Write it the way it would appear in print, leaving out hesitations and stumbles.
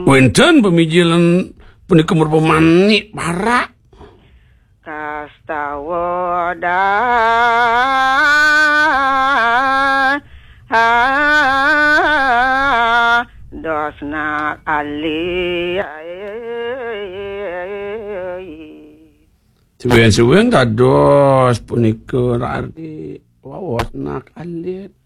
Wenten pemijilan punika merupa manik para kastawoda dosna ali suwen-suwen dados punika arti wawas nak alit